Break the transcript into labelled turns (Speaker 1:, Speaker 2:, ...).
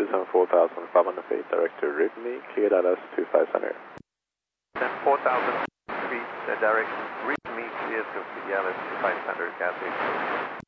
Speaker 1: descend 4,500 feet, direct to RIPME, clear Dallas 25 center.
Speaker 2: Descend 4,000 feet, direct RIPME, clear to Dallas 2500, gas 8.